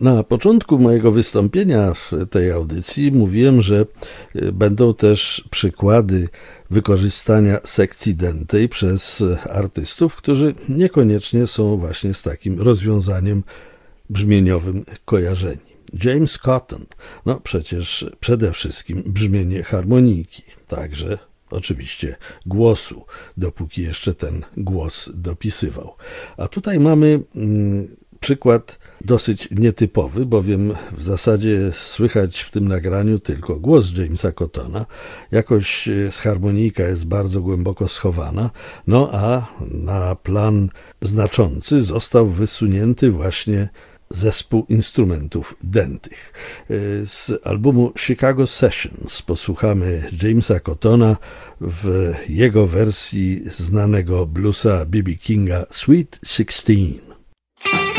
Na początku mojego wystąpienia w tej audycji mówiłem, że będą też przykłady wykorzystania sekcji dętej przez artystów, którzy niekoniecznie są właśnie z takim rozwiązaniem brzmieniowym kojarzeni. James Cotton, no przecież przede wszystkim brzmienie harmonijki, także oczywiście głosu, dopóki jeszcze ten głos dopisywał. A tutaj mamy przykład dosyć nietypowy, bowiem w zasadzie słychać w tym nagraniu tylko głos Jamesa Cottona. Jakoś harmonijka jest bardzo głęboko schowana, no a na plan znaczący został wysunięty właśnie zespół instrumentów dętych. Z albumu Chicago Sessions posłuchamy Jamesa Cottona w jego wersji znanego bluesa B.B. Kinga Sweet 16.